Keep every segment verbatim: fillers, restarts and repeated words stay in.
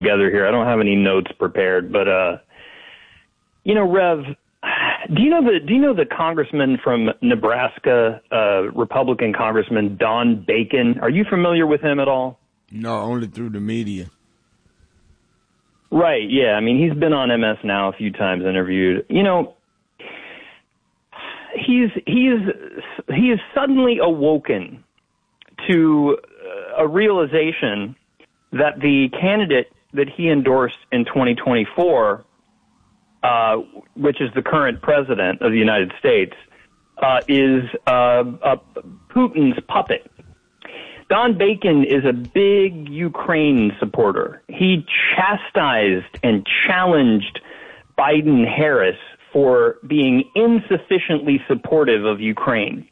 together here. I don't have any notes prepared, but uh, you know, Rev, do you know the do you know the congressman from Nebraska, uh, Republican Congressman Don Bacon? Are you familiar with him at all? No, only through the media. Right. Yeah. I mean, he's been on M S Now a few times, interviewed. You know, he's he's he is suddenly awoken to a realization that the candidate that he endorsed in twenty twenty-four, uh, which is the current president of the United States, uh, is uh, uh, Putin's puppet. Don Bacon is a big Ukraine supporter. He chastised and challenged Biden-Harris for being insufficiently supportive of Ukraine.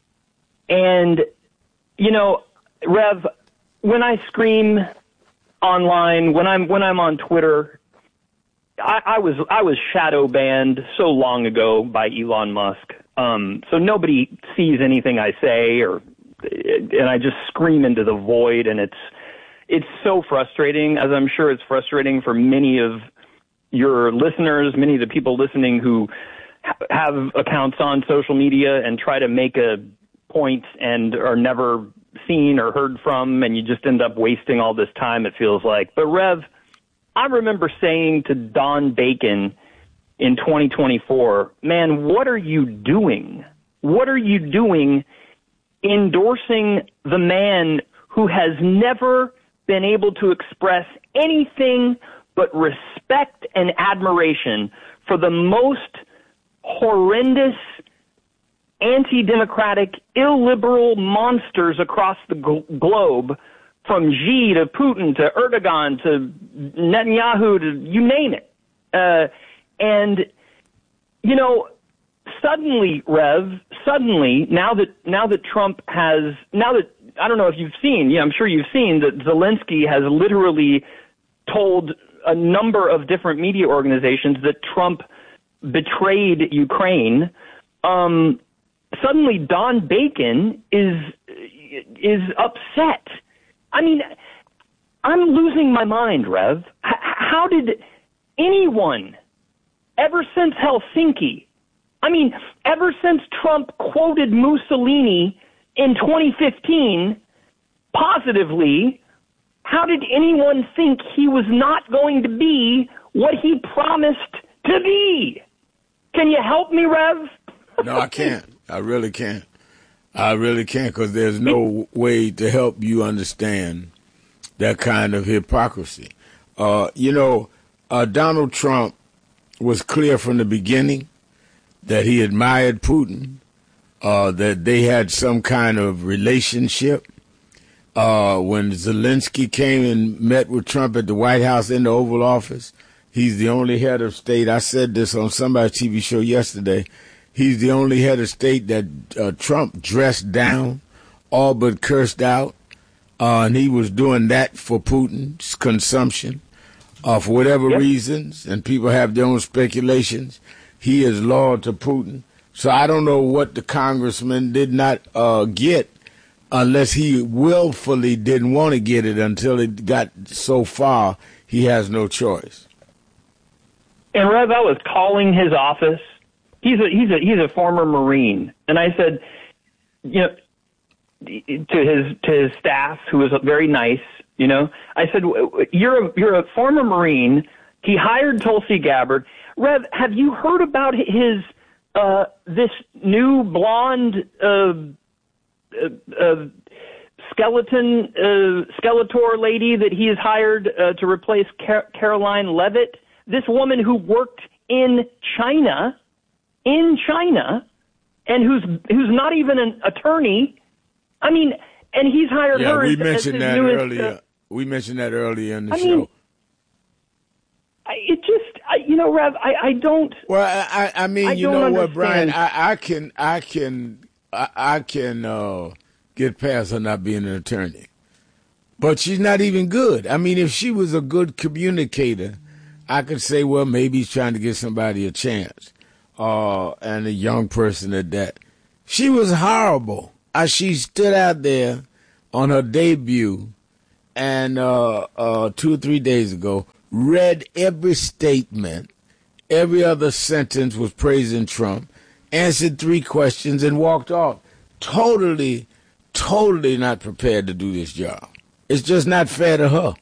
And, you know, Rev, when I scream online, when I'm when I'm on Twitter, I, I was I was shadow banned so long ago by Elon Musk. Um, so nobody sees anything I say, or and I just scream into the void, and it's it's so frustrating, as I'm sure it's frustrating for many of your listeners, many of the people listening who ha- have accounts on social media and try to make a point and are never seen or heard from, and you just end up wasting all this time, it feels like. But Rev, I remember saying to Don Bacon in twenty twenty-four, man, what are you doing? What are you doing endorsing the man who has never been able to express anything but respect and admiration for the most horrendous, anti-democratic, illiberal monsters across the gl- globe, from Xi to Putin to Erdogan to Netanyahu to you name it. Uh, and, you know, suddenly, Rev, suddenly, now that now that Trump has, now that, I don't know if you've seen, yeah, I'm sure you've seen that Zelensky has literally told a number of different media organizations that Trump betrayed Ukraine. Um, suddenly, Don Bacon is is upset. I mean, I'm losing my mind, Rev. H- how did anyone, ever since Helsinki, I mean, ever since Trump quoted Mussolini in twenty fifteen positively, how did anyone think he was not going to be what he promised to be? Can you help me, Rev? No, I can't. I really can't. I really can't, because there's no way to help you understand that kind of hypocrisy. Uh, you know, uh, Donald Trump was clear from the beginning that he admired Putin, uh, that they had some kind of relationship. Uh, when Zelensky came and met with Trump at the White House in the Oval Office, he's the only head of state. I said this on somebody's T V show yesterday. He's the only head of state that uh, Trump dressed down, all but cursed out. Uh, and he was doing that for Putin's consumption, uh, for whatever yep. reasons. And people have their own speculations. He is loyal to Putin. So I don't know what the congressman did not uh, get, unless he willfully didn't want to get it until it got so far he has no choice. And Rev, I was calling his office. He's a he's a he's a former Marine, and I said, you know, to his to his staff, who was very nice, you know, I said, you're a, you're a former Marine. He hired Tulsi Gabbard. Rev, have you heard about his uh, this new blonde uh, uh, uh, skeleton uh, Skeletor lady that he has hired uh, to replace Car- Caroline Levitt? This woman who worked in China. in China, and who's who's not even an attorney. I mean, and he's hired yeah, her. we as, mentioned as that newest, earlier. Uh, we mentioned that earlier in the I show. Mean, I, it just, I, you know, Rev, I, I don't. Well, I, I mean, I you know understand. what, Brian? I, I can, I can, I, I can uh, get past her not being an attorney, but she's not even good. I mean, if she was a good communicator, I could say, well, maybe he's trying to give somebody a chance. Uh, and a young person at that. She was horrible. Uh, she stood out there on her debut and uh, uh, two or three days ago, read every statement, every other sentence was praising Trump, answered three questions, and walked off. Totally, totally not prepared to do this job. It's just not fair to her.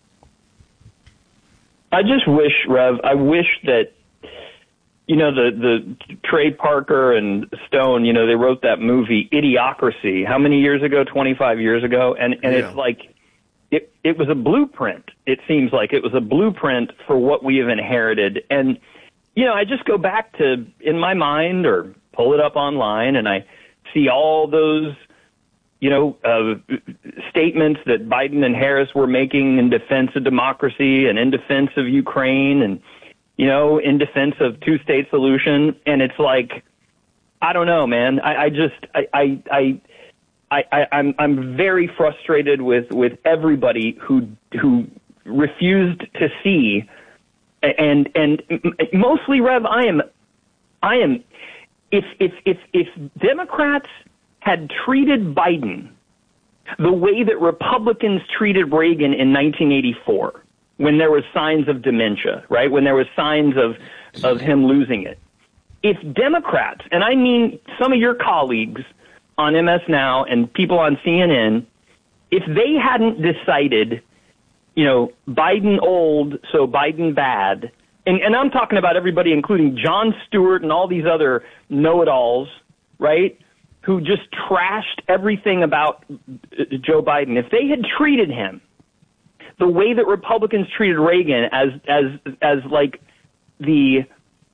I just wish, Rev, I wish that, you know, the, the Trey Parker and Stone, you know, they wrote that movie Idiocracy. How many years ago? twenty-five years ago. And, and yeah. It's like, it, it was a blueprint. It seems like it was a blueprint for what we have inherited. And, you know, I just go back to, in my mind, or pull it up online, and I see all those, you know, uh, statements that Biden and Harris were making in defense of democracy and in defense of Ukraine and, you know, in defense of two-state solution. And it's like, I don't know, man. I, I just, I, I, I, I, I, I'm, I'm very frustrated with, with everybody who, who refused to see, and, and mostly, Rev, I am, I am, if, if, if, if Democrats had treated Biden the way that Republicans treated Reagan in nineteen eighty-four, when there was signs of dementia, right? When there was signs of, of him losing it. If Democrats, and I mean some of your colleagues on M S Now and people on C N N, if they hadn't decided, you know, Biden old, so Biden bad, and, and I'm talking about everybody, including Jon Stewart and all these other know-it-alls, right, who just trashed everything about Joe Biden. If they had treated him the way that Republicans treated Reagan, as as as like the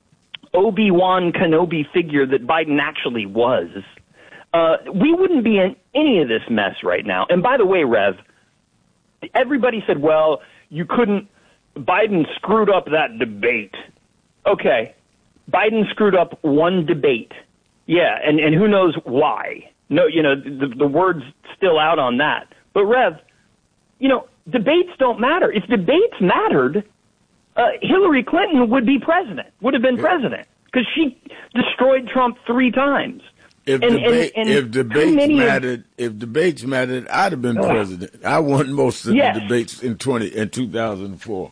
Obi-Wan Kenobi figure that Biden actually was, uh, we wouldn't be in any of this mess right now. And by the way, Rev, everybody said, well, you couldn't, Biden screwed up that debate. Okay, Biden screwed up one debate. Yeah, and, and who knows why. No, you know, the, the word's still out on that. But, Rev, you know, debates don't matter. If debates mattered, uh, Hillary Clinton would be president, would have been president, because she destroyed Trump three times. If, and, debate, and, and if debates mattered, of, if debates mattered, I'd have been uh, president. I won most of yes. the debates in twenty in two thousand four.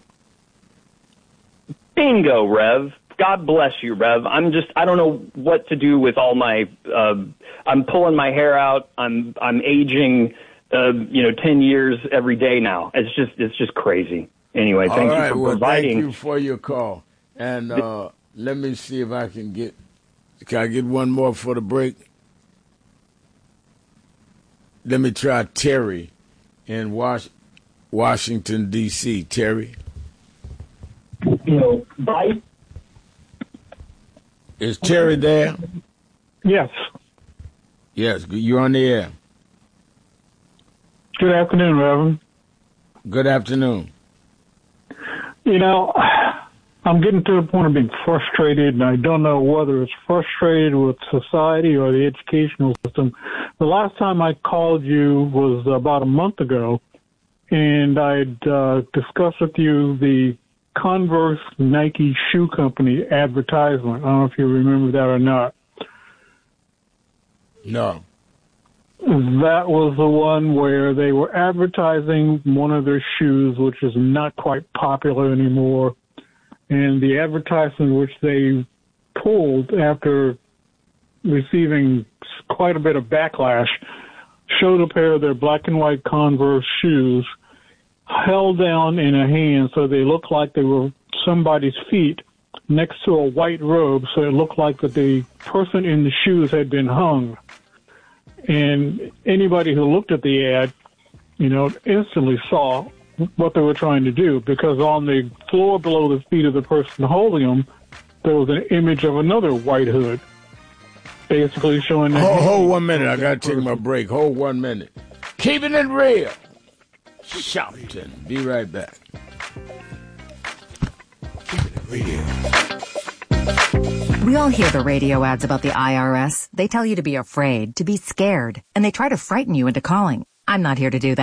Bingo, Rev. God bless you, Rev. I'm just, I don't know what to do with all my, uh, I'm pulling my hair out. I'm, I'm aging, uh, you know, ten years every day now. It's just, it's just crazy. Anyway, thank all right, you for well, providing. Thank you for your call. And, uh, let me see if I can get, can I get one more for the break? Let me try Terry in Was- Washington, D C Terry. You know, Biden. Is Terry there? Yes. Yes, you're on the air. Good afternoon, Reverend. Good afternoon. You know, I'm getting to the point of being frustrated, and I don't know whether it's frustrated with society or the educational system. The last time I called you was about a month ago, and I'd uh, discussed with you the Converse Nike Shoe Company advertisement. I don't know if you remember that or not. No. That was the one where they were advertising one of their shoes, which is not quite popular anymore. And the advertisement which they pulled after receiving quite a bit of backlash showed a pair of their black and white Converse shoes held down in a hand so they looked like they were somebody's feet next to a white robe, so it looked like that the person in the shoes had been hung. And anybody who looked at the ad, you know, instantly saw what they were trying to do, because on the floor below the feet of the person holding them, there was an image of another white hood, basically showing that. Hold, hold one minute. I got to take my break. Hold one minute. Keeping it real. Shouting. Be right back. Keeping it real. We all hear the radio ads about the I R S. They tell you to be afraid, to be scared, and they try to frighten you into calling. I'm not here to do that.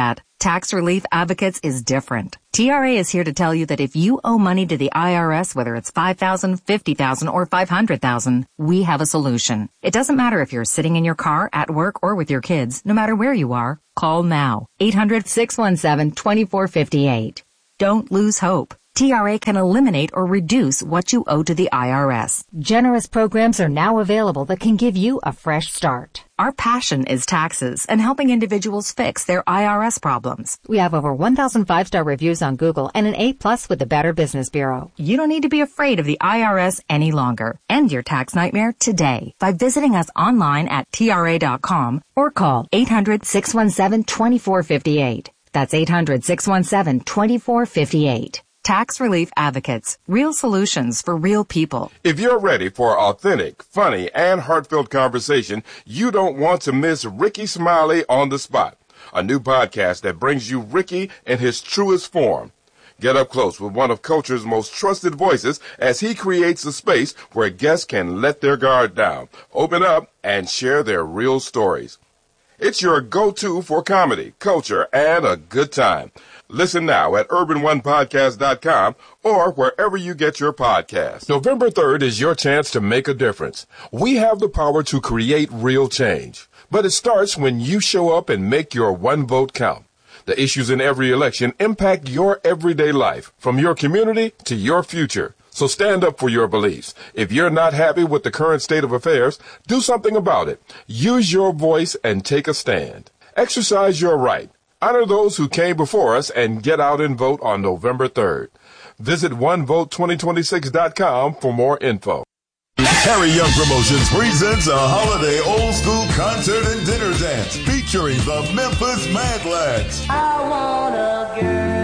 Tax Relief Advocates is different. T R A is here to tell you that if you owe money to the I R S, whether it's five thousand dollars, fifty thousand dollars, or five hundred thousand dollars, we have a solution. It doesn't matter if you're sitting in your car, at work, or with your kids. No matter where you are, call now. eight hundred, six one seven, two four five eight. Don't lose hope. T R A can eliminate or reduce what you owe to the I R S. Generous programs are now available that can give you a fresh start. Our passion is taxes and helping individuals fix their I R S problems. We have over one thousand five-star reviews on Google and an A plus with the Better Business Bureau. You don't need to be afraid of the I R S any longer. End your tax nightmare today by visiting us online at T R A dot com or call eight hundred, six one seven, two four five eight. That's eight hundred, six one seven, two four five eight. Tax Relief Advocates. Real solutions for real people. If you're ready for authentic, funny, and heartfelt conversation, you don't want to miss Ricky Smiley on the Spot, a new podcast that brings you Ricky in his truest form. Get up close with one of culture's most trusted voices as he creates a space where guests can let their guard down, open up, and share their real stories. It's your go-to for comedy, culture, and a good time. Listen now at urban one podcast dot com or wherever you get your podcasts. November third is your chance to make a difference. We have the power to create real change, but it starts when you show up and make your one vote count. The issues in every election impact your everyday life, from your community to your future. So stand up for your beliefs. If you're not happy with the current state of affairs, do something about it. Use your voice and take a stand. Exercise your right. Honor those who came before us and get out and vote on November third. Visit one vote twenty twenty-six dot com for more info. Harry Young Promotions presents a holiday old school concert and dinner dance featuring the Memphis Mad Lads. I want a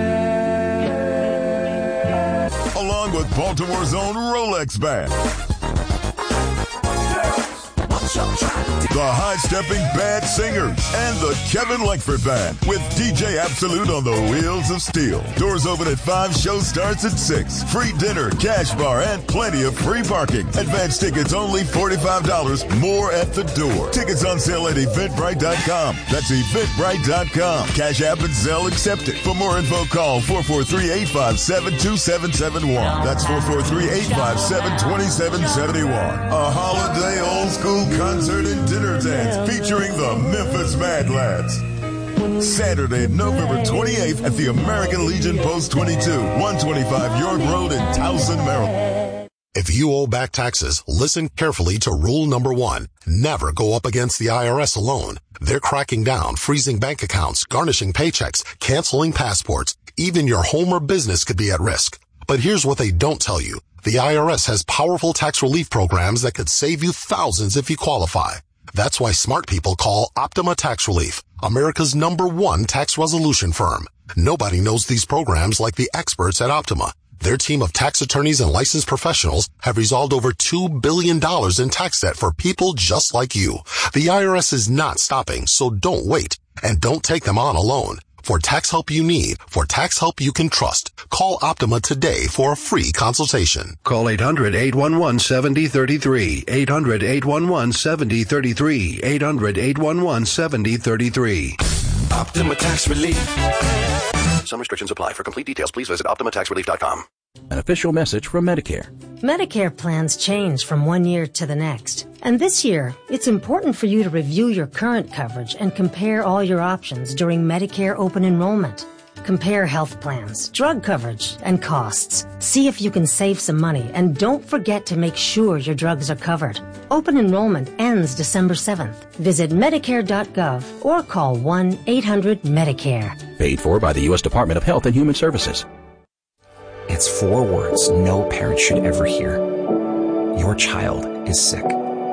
girl. Along with Baltimore's own Rolex Band. The high-stepping Bad Singers and the Kevin Langford Band with D J Absolute on the wheels of steel. Doors open at five, show starts at six. Free dinner, cash bar, and plenty of free parking. Advance tickets only forty-five dollars, more at the door. Tickets on sale at eventbrite dot com. That's eventbrite dot com. Cash App and Zelle accepted. For more info, call four four three, eight five seven, two seven seven one. That's four four three, eight five seven, two seven seven one. A holiday old school concert and dinner dance featuring the Memphis Mad Lads. Saturday, November twenty-eighth at the American Legion Post twenty-two, one twenty-five York Road in Towson, Maryland. If you owe back taxes, listen carefully to rule number one. Never go up against the I R S alone. They're cracking down, freezing bank accounts, garnishing paychecks, canceling passports. Even your home or business could be at risk. But here's what they don't tell you. The I R S has powerful tax relief programs that could save you thousands if you qualify. That's why smart people call Optima Tax Relief, America's number one tax resolution firm. Nobody knows these programs like the experts at Optima. Their team of tax attorneys and licensed professionals have resolved over two billion dollars in tax debt for people just like you. The I R S is not stopping, so don't wait. And don't take them on alone. For tax help you need, for tax help you can trust, call Optima today for a free consultation. Call eight hundred, eight one one, seven zero three three. eight hundred, eight one one, seven zero three three. eight hundred, eight one one, seven zero three three. Optima Tax Relief. Some restrictions apply. For complete details, please visit optima tax relief dot com. An official message from Medicare. Medicare plans change from one year to the next. And this year, it's important for you to review your current coverage and compare all your options during Medicare open enrollment. Compare health plans, drug coverage, and costs. See if you can save some money, and don't forget to make sure your drugs are covered. Open enrollment ends December seventh. Visit medicare dot gov or call one eight hundred medicare. Paid for by the U S Department of Health and Human Services. It's four words no parent should ever hear. Your child is sick.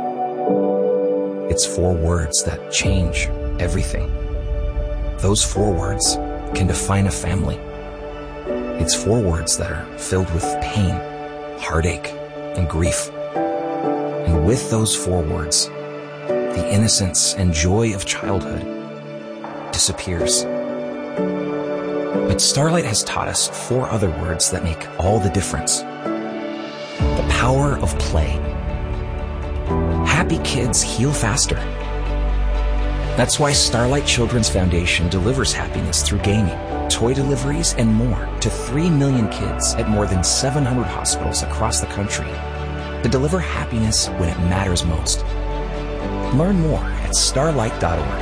It's four words that change everything. Those four words can define a family. It's four words that are filled with pain, heartache, and grief. And with those four words, the innocence and joy of childhood disappears. But Starlight has taught us four other words that make all the difference. The power of play. Happy kids heal faster. That's why Starlight Children's Foundation delivers happiness through gaming, toy deliveries, and more to three million kids at more than seven hundred hospitals across the country to deliver happiness when it matters most. Learn more at starlight dot org.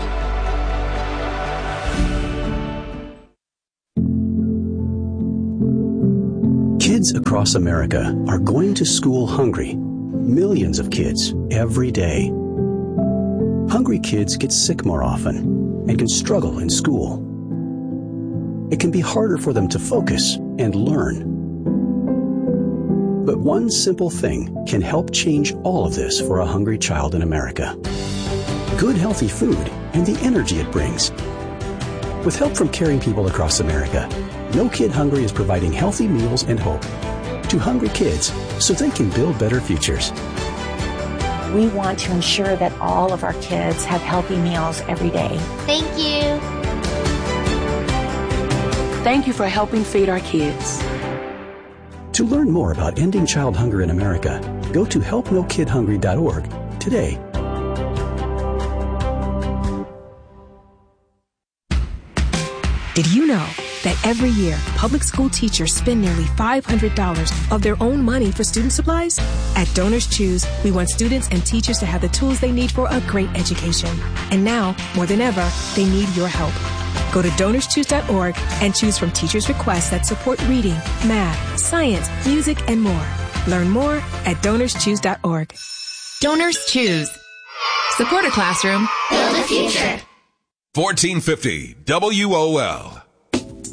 Kids across America are going to school hungry. Millions of kids every day. Hungry kids get sick more often and can struggle in school. It can be harder for them to focus and learn. But one simple thing can help change all of this for a hungry child in America. Good, healthy food and the energy it brings. With help from caring people across America, No Kid Hungry is providing healthy meals and hope to hungry kids so they can build better futures. We want to ensure that all of our kids have healthy meals every day. Thank you. Thank you for helping feed our kids. To learn more about ending child hunger in America, go to help no kid hungry dot org today. Did you know that every year, public school teachers spend nearly five hundred dollars of their own money for student supplies? At Donors Choose, we want students and teachers to have the tools they need for a great education. And now, more than ever, they need your help. Go to donors choose dot org and choose from teachers' requests that support reading, math, science, music, and more. Learn more at donors choose dot org. Donors Choose. Support a classroom. Build a future. fourteen fifty W O L.